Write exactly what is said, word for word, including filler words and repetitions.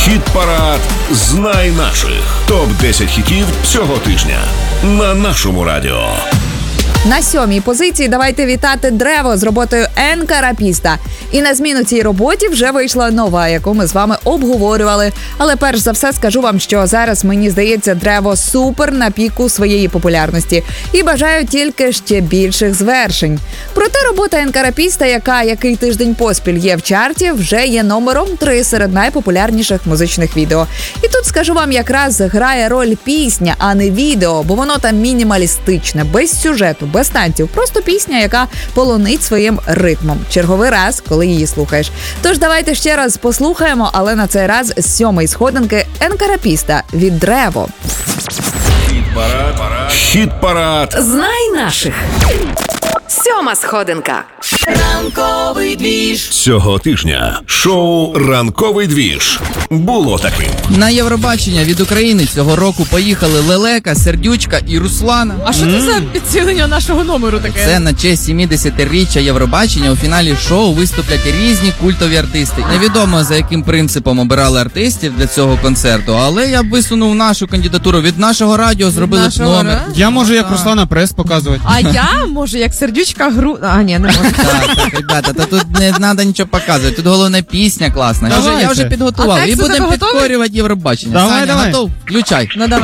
Хіт-парад «Знай наших». топ десять хітів цього тижня на нашому радіо. На сьомій позиції давайте вітати Древо з роботою Енкарапіста. І на зміну цій роботі вже вийшла нова, яку ми з вами обговорювали. Але перш за все скажу вам, що зараз, мені здається, Древо супер на піку своєї популярності. І бажаю тільки ще більших звершень. Проте робота Енкарапіста, яка який тиждень поспіль є в чарті, вже є номером три серед найпопулярніших музичних відео. І тут, скажу вам, якраз грає роль пісня, а не відео, бо воно там мінімалістичне, без сюжету, без танців. Просто пісня, яка полонить своїм ритмом. Черговий раз, коли її слухаєш. Тож давайте ще раз послухаємо, але на цей раз з сьомої сходинки Енкарапіста від Древо. Хіт-парад. Хіт-парад. Знай наших. Сьома сходинка. Ранковий двіж. Цього тижня шоу «Ранковий двіж» було таким. На Євробачення від України цього року поїхали Лелека, Сердючка і Руслана. А що це за підсилення нашого номеру таке? Це на честь сімдесятиріччя Євробачення у фіналі шоу виступлять різні культові артисти. Невідомо, за яким принципом обирали артистів для цього концерту, але я б висунув нашу кандидатуру. Від нашого радіо зробили б нашого номер. радіо? Я можу як Руслана Прес показувати. А я, може, як Сердючка гру... А, ні, не можу. Так, так, ребята, та тут не треба нічого показувати. Тут головне пісня класна. Я вже, я вже Давайте. підготував. А І текст будемо у тебе готовий? підкорювати Євробачення. Давай, Саня, давай. готов? Включай. Ну, давай.